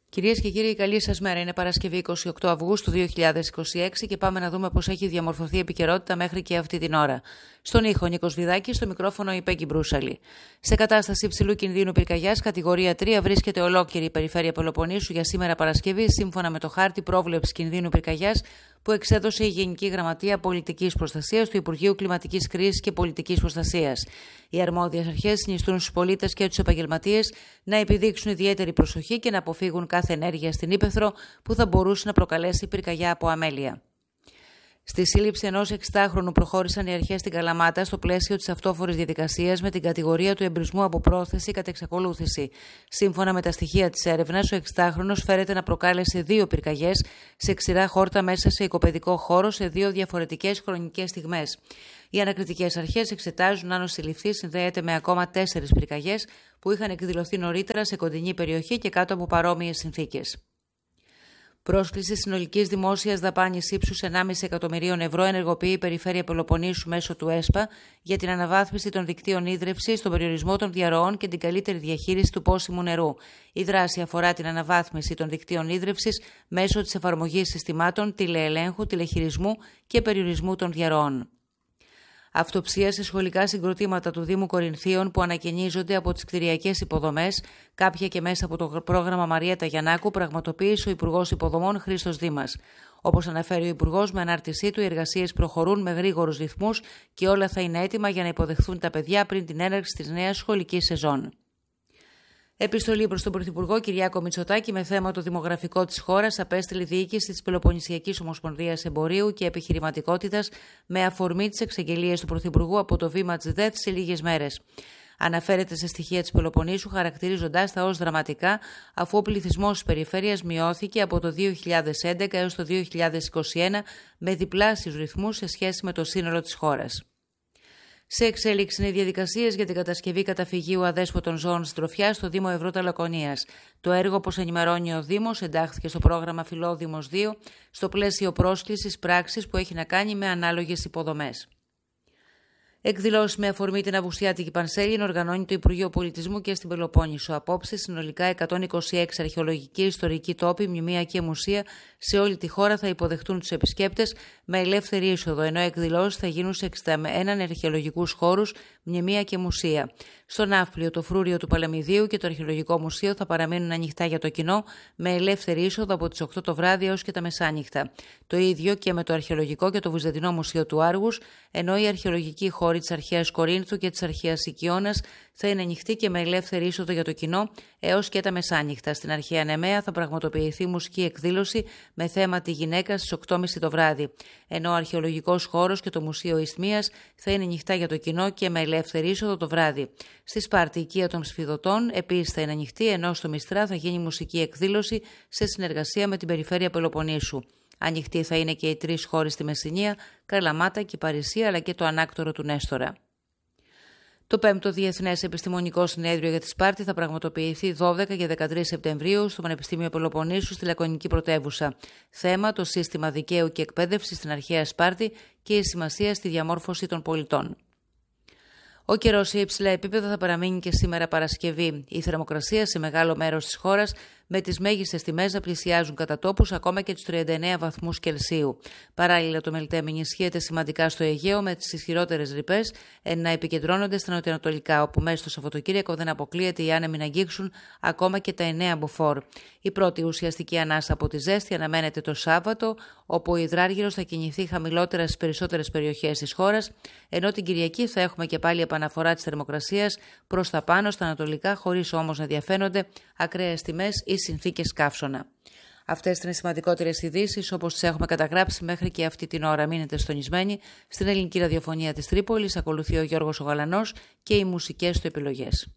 Κυρίες και κύριοι, καλή σας μέρα. Είναι Παρασκευή 28 Αυγούστου 2026 και πάμε να δούμε πώς έχει διαμορφωθεί η επικαιρότητα μέχρι και αυτή την ώρα. Στον ήχο Νίκος Βιδάκης, στο μικρόφωνο η Πέγγι Μπρούσαλη. Σε κατάσταση υψηλού κινδύνου πυρκαγιάς, κατηγορία 3, βρίσκεται ολόκληρη η περιφέρεια Πελοποννήσου για σήμερα Παρασκευή, σύμφωνα με το χάρτη πρόβλεψης κινδύνου πυρκαγιάς που εξέδωσε η Γενική Γραμματεία Πολιτικής Προστασίας του Υπουργείου Κλιματικής Κρίσης και Πολιτικής Προστασίας. Οι αρμόδιες αρχές συνιστούν στους πολίτες και τους επαγγελματίες να επιδείξουν ιδιαίτερη προσοχή και να αποφύγουν κάθε ενέργεια στην ύπαιθρο που θα μπορούσε να προκαλέσει πυρκαγιά από αμέλεια. Στη σύλληψη ενός 60χρονου προχώρησαν οι αρχές στην Καλαμάτα στο πλαίσιο της αυτόφορης διαδικασίας με την κατηγορία του εμπρισμού από πρόθεση κατά εξακολούθηση. Σύμφωνα με τα στοιχεία της έρευνας, ο 60χρονος φέρεται να προκάλεσε 2 πυρκαγιές σε ξηρά χόρτα μέσα σε οικοπαιδικό χώρο σε 2 διαφορετικές χρονικές στιγμές. Οι ανακριτικές αρχές εξετάζουν αν ο συλληφθής συνδέεται με ακόμα 4 πυρκαγιές που είχαν εκδηλωθεί νωρίτερα σε κοντινή περιοχή και κάτω από παρόμοιες συνθήκες. Πρόσκληση συνολικής δημόσιας δαπάνης ύψους 1,5 εκατομμυρίων ευρώ ενεργοποιεί η Περιφέρεια Πελοποννήσου μέσω του ΕΣΠΑ για την αναβάθμιση των δικτύων ίδρυυσης, τον περιορισμό των διαρροών και την καλύτερη διαχείριση του πόσιμου νερού. Η δράση αφορά την αναβάθμιση των δικτύων ίδρυυσης μέσω της εφαρμογής συστημάτων τηλεελέγχου, τηλεχειρισμού και περιορισμού των διαρροών. Αυτοψία σε σχολικά συγκροτήματα του Δήμου Κορινθίων που ανακαινίζονται από τις κτηριακές υποδομές, κάποια και μέσα από το πρόγραμμα Μαριέτα Γιαννάκου, πραγματοποίησε ο Υπουργός Υποδομών Χρήστος Δήμας. Όπως αναφέρει ο Υπουργός, με ανάρτησή του, οι εργασίες προχωρούν με γρήγορους ρυθμούς και όλα θα είναι έτοιμα για να υποδεχθούν τα παιδιά πριν την έναρξη της νέας σχολικής σεζόν. Επιστολή προς τον Πρωθυπουργό Κυριάκο Μητσοτάκη με θέμα το δημογραφικό της χώρας απέστειλε η διοίκηση της Πελοποννησιακής Ομοσπονδίας Εμπορίου και Επιχειρηματικότητας με αφορμή τις εξαγγελίες του Πρωθυπουργού από το βήμα της ΔΕΘ σε λίγες μέρες. Αναφέρεται σε στοιχεία της Πελοποννήσου, χαρακτηρίζοντάς τα ως δραματικά, αφού ο πληθυσμός της περιφέρειας μειώθηκε από το 2011 έως το 2021 με διπλάσιους ρυθμούς σε σχέση με το σύνολο της χώρας. Σε εξέλιξη είναι οι διαδικασίες για την κατασκευή καταφυγίου αδέσποτων ζώων συντροφιάς στο Δήμο Ευρώτα Λακωνίας. Το έργο, όπως ενημερώνει ο Δήμος, εντάχθηκε στο πρόγραμμα Φιλόδημος 2 στο πλαίσιο πρόσκλησης πράξης που έχει να κάνει με ανάλογες υποδομές. Εκδηλώσεις με αφορμή την Αυγουστιάτικη Πανσέλινο οργανώνει το Υπουργείο Πολιτισμού και στην Πελοπόννησο. Απόψε, συνολικά 126 αρχαιολογικοί ιστορικοί τόποι, μνημεία και μουσεία σε όλη τη χώρα θα υποδεχτούν τους επισκέπτες με ελεύθερη είσοδο, ενώ εκδηλώσεις θα γίνουν σε 61 αρχαιολογικούς χώρους, μνημεία και μουσεία. Στο Ναύπλιο, το Φρούριο του Παλαμιδίου και το Αρχαιολογικό Μουσείο θα παραμείνουν ανοιχτά για το κοινό με ελεύθερη είσοδο από τις 8 το βράδυ έως και τα μεσάνυχτα. Το ίδιο και με το Αρχαιολογικό και το Βυζαντινό Μουσείο του Άργους, ενώ οι αρχαιολογικοί χώροι της Αρχαίας Κορίνθου και της Αρχαίας Οικειώνας θα είναι ανοιχτοί και με ελεύθερη είσοδο για το κοινό έως και τα μεσάνυχτα. Στην Αρχαία Νεμαία θα πραγματοποιηθεί μουσική εκδήλωση με θέμα τη γυναίκα στις 8.30 το βράδυ, ενώ ο αρχαιολογικός χώρος και το Μουσείο Ισθμίας θα είναι ανοιχτά για το κοινό και με ελεύθερη είσοδο το βράδυ. Στη Σπάρτη, η οικία των Σφιδωτών επίσης θα είναι ανοιχτή, ενώ στο Μιστρά θα γίνει μουσική εκδήλωση σε συνεργασία με την Περιφέρεια Πελοποννήσου. Ανοιχτή θα είναι και οι 3 χώροι στη Μεσσηνία, Καλαμάτα, Κυπαρισία αλλά και το ανάκτορο του Νέστορα. Το 5ο Διεθνές Επιστημονικό Συνέδριο για τη Σπάρτη θα πραγματοποιηθεί 12 και 13 Σεπτεμβρίου στο Πανεπιστήμιο Πελοποννήσου στη Λακωνική Πρωτεύουσα. Θέμα: το σύστημα δικαίου και εκπαίδευση στην αρχαία Σπάρτη και η σημασία στη διαμόρφωση των πολιτών. Ο καιρός σε υψηλά επίπεδα θα παραμείνει και σήμερα Παρασκευή. Η θερμοκρασία σε μεγάλο μέρος της χώρας με τις μέγιστες τιμές να πλησιάζουν κατά τόπους ακόμα και τους 39 βαθμούς Κελσίου. Παράλληλα, το Μελτέμ ενισχύεται σημαντικά στο Αιγαίο με τις ισχυρότερες ρηπές να επικεντρώνονται στα νοτιοανατολικά, όπου μέσα στο Σαββατοκύριακο δεν αποκλείεται οι άνεμοι να αγγίξουν ακόμα και τα 9 μποφόρ. Η πρώτη ουσιαστική ανάσα από τη ζέστη αναμένεται το Σάββατο, όπου ο υδράργυρος θα κινηθεί χαμηλότερα στις περισσότερες περιοχές της χώρας, ενώ την Κυριακή θα έχουμε και πάλι επαναφορά της θερμοκρασίας προς τα πάνω στα ανατολικά, χωρίς όμως να διαφαίνονται ακραίες τιμές ή συνθήκες καύσωνα. Αυτές ήταν οι σημαντικότερες ειδήσεις όπως τις έχουμε καταγράψει μέχρι και αυτή την ώρα. Μείνετε συντονισμένοι στην ελληνική ραδιοφωνία της Τρίπολης. Ακολουθεί ο Γιώργος ο Γαλανός και οι μουσικές του επιλογές.